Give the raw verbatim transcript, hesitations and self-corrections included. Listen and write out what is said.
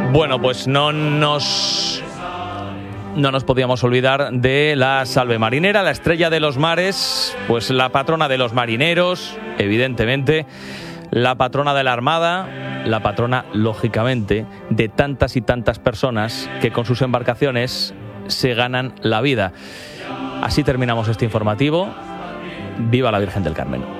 Bueno, pues no nos... No nos podíamos olvidar de la Salve Marinera, la estrella de los mares, pues la patrona de los marineros, evidentemente, la patrona de la Armada, la patrona, lógicamente, de tantas y tantas personas que con sus embarcaciones se ganan la vida. Así terminamos este informativo. ¡Viva la Virgen del Carmen!